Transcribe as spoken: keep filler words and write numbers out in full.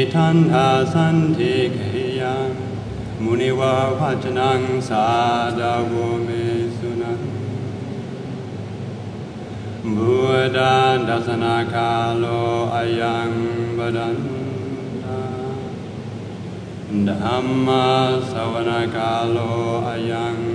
ทันหาสันติเกยังมุนิวาวัจนังสาดาวเมสุนังบุดาดัสนาคาโลอายังบดันธัมมาสวนาคาโลอายัง